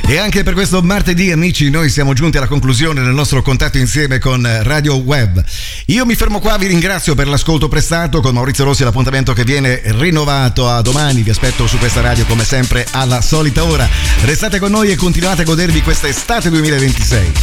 E anche per questo martedì, amici, noi siamo giunti alla conclusione del nostro contatto insieme con Radio Web. Io mi fermo qua, vi ringrazio per l'ascolto prestato. Con Maurizio Rossi l'appuntamento che viene rinnovato a domani. Vi aspetto su questa radio come sempre alla solita ora. Restate con noi e continuate a godervi questa estate 2026.